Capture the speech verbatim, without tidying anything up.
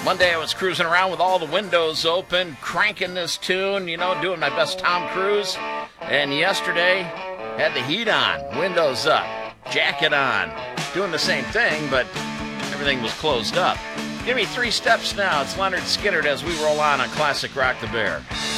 Monday I was cruising around with all the windows open, cranking this tune, you know, doing my best Tom Cruise. And yesterday, had the heat on, windows up, jacket on, doing the same thing, but everything was closed up. Give me three steps now. It's Leonard Skinner as we roll on on Classic Rock the Bear.